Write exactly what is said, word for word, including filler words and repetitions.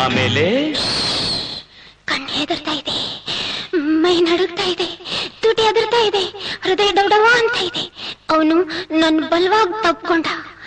ಆಮೇಲೆ ಕಣ್ಣು ಹೆದರ್ತಾ ಇದೆ, ಮೈ ನಡುಗ್ತಾ ಇದೆ, ತುಟಿ ಎದರ್ತಾ ಇದೆ, ಹೃದಯ ಡೌಡವ ಅಂತ ಇದೆ. ಅವನು ನನ್ನ ಬಲವಾಗಿ ತಪ್ಕೊಂಡ.